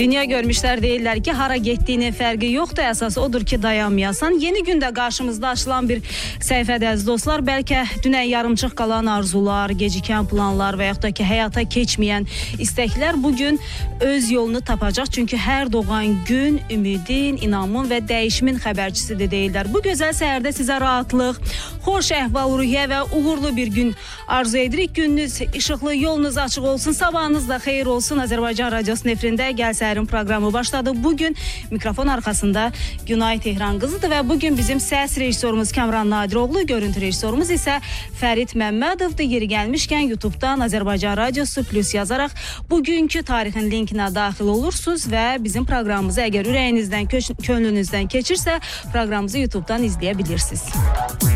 Dünya görmüşlər deyirlər ki, hara getdiyinin fərqi yoxdur, əsas odur ki, dayanmayasan. Yeni gündə qarşımızda açılan bir səhifədə əziz dostlar, bəlkə dünən yarımçıq qalan arzular, gecikən planlar və yaxud da ki, həyata keçməyən istəklər bugün öz yolunu tapacaq. Çünki hər doğan gün ümidin, inamın və dəyişimin xəbərçisidir deyirlər. Bu gözəl səhərdə sizə rahatlıq, xoş əhval-ruhiyyə və uğurlu bir gün arzu edirik. Gününüz işıqlı, yolunuz açıq olsun, sabahınız da xeyir olsun. Azərbaycan Radiosunun efirində Gəl Səhərin proqramı başladı. Bugün mikrofon arxasında Günay Tehran qızıdır və bugün bizim səs rejissorumuz Kəmran Nadiroğlu, görüntü rejissorumuz isə Fərid Məmmədovdur. Yeri gəlmişkən YouTube'dan Azərbaycan Radiosu plus yazaraq bugünkü tarixin linkinə daxil olursunuz və bizim proqramımızı əgər ürəyinizdən, könlünüzdən keçirsə proqramımızı YouTube'dan izləyə bilirsiniz.